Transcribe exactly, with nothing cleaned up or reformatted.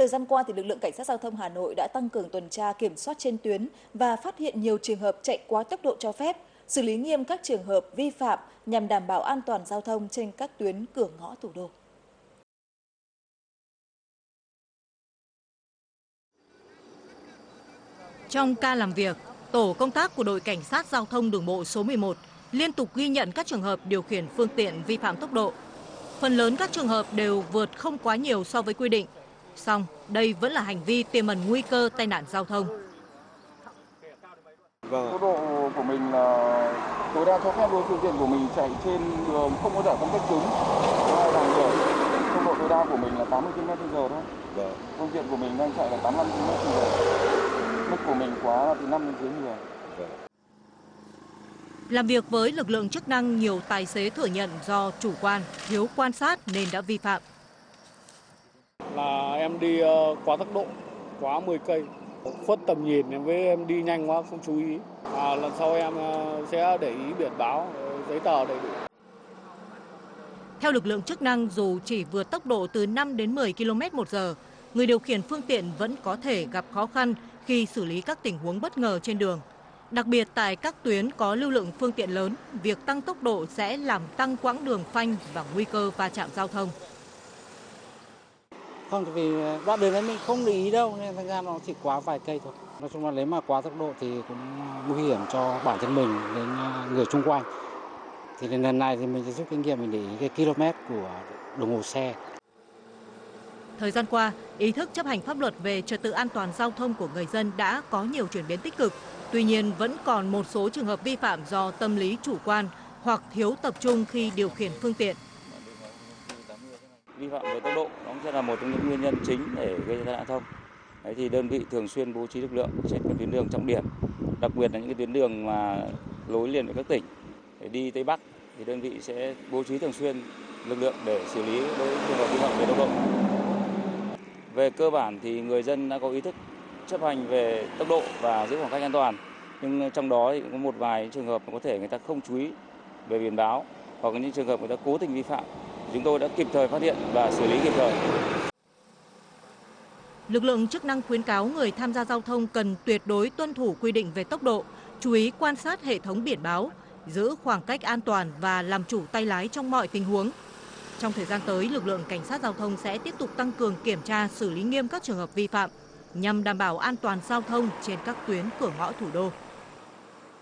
Thời gian qua, thì lực lượng cảnh sát giao thông Hà Nội đã tăng cường tuần tra kiểm soát trên tuyến và phát hiện nhiều trường hợp chạy quá tốc độ cho phép, xử lý nghiêm các trường hợp vi phạm nhằm đảm bảo an toàn giao thông trên các tuyến cửa ngõ thủ đô. Trong ca làm việc, tổ công tác của đội cảnh sát giao thông đường bộ số mười một liên tục ghi nhận các trường hợp điều khiển phương tiện vi phạm tốc độ. Phần lớn các trường hợp đều vượt không quá nhiều so với quy định. Song, đây vẫn là hành vi tiềm ẩn nguy cơ tai nạn giao thông. Vâng. Tốc độ của mình là tối đa cho phép đôi phương tiện của mình chạy trên đường không có giải phân cách cứng. Hai làn đường. Tốc độ tối đa của mình là tám mươi ki lô mét trên giờ thôi. Vâng. Phương tiện của mình đang chạy là tám mươi lăm ki lô mét trên giờ. Mức của mình quá là từ năm đến dưới mười. Vâng. Làm việc với lực lượng chức năng, nhiều tài xế thừa nhận do chủ quan, thiếu quan sát nên đã vi phạm. Là em đi quá tốc độ, quá mười cây, khuất tầm nhìn với em đi nhanh quá không chú ý. À, lần sau em sẽ để ý biển báo, giấy tờ đầy đủ. Theo lực lượng chức năng, dù chỉ vượt tốc độ từ năm đến mười ki lô mét một giờ, người điều khiển phương tiện vẫn có thể gặp khó khăn khi xử lý các tình huống bất ngờ trên đường. Đặc biệt tại các tuyến có lưu lượng phương tiện lớn, việc tăng tốc độ sẽ làm tăng quãng đường phanh và nguy cơ va chạm giao thông. Không, vì đoạn đường đấy mình không để ý đâu nên thành ra nó chỉ quá vài cây thôi. Nói chung là nếu mà quá tốc độ thì cũng nguy hiểm cho bản thân mình đến người xung quanh. Thì lần này thì mình sẽ rút kinh nghiệm, mình để ý cái km của đồng hồ xe. Thời gian qua, ý thức chấp hành pháp luật về trật tự an toàn giao thông của người dân đã có nhiều chuyển biến tích cực. Tuy nhiên, vẫn còn một số trường hợp vi phạm do tâm lý chủ quan hoặc thiếu tập trung khi điều khiển phương tiện. Vi phạm về tốc độ nó sẽ là một trong những nguyên nhân chính để gây tai nạn giao thông. Đấy thì đơn vị thường xuyên bố trí lực lượng trên các tuyến đường trọng điểm, đặc biệt là những cái tuyến đường mà nối liền với các tỉnh để đi Tây Bắc thì đơn vị sẽ bố trí thường xuyên lực lượng để xử lý đối với trường hợp vi phạm về tốc độ. Về cơ bản thì người dân đã có ý thức chấp hành về tốc độ và giữ khoảng cách an toàn, nhưng trong đó thì cũng có một vài trường hợp có thể người ta không chú ý về biển báo hoặc những trường hợp người ta cố tình vi phạm. Chúng tôi đã kịp thời phát hiện và xử lý kịp thời. Lực lượng chức năng khuyến cáo người tham gia giao thông cần tuyệt đối tuân thủ quy định về tốc độ, chú ý quan sát hệ thống biển báo, giữ khoảng cách an toàn và làm chủ tay lái trong mọi tình huống. Trong thời gian tới, lực lượng cảnh sát giao thông sẽ tiếp tục tăng cường kiểm tra, xử lý nghiêm các trường hợp vi phạm nhằm đảm bảo an toàn giao thông trên các tuyến cửa ngõ thủ đô.